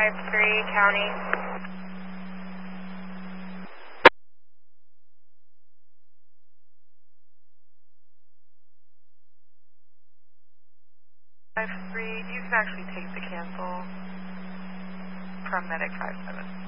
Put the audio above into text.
5-3, county. You can actually take the cancel from medic 5-7.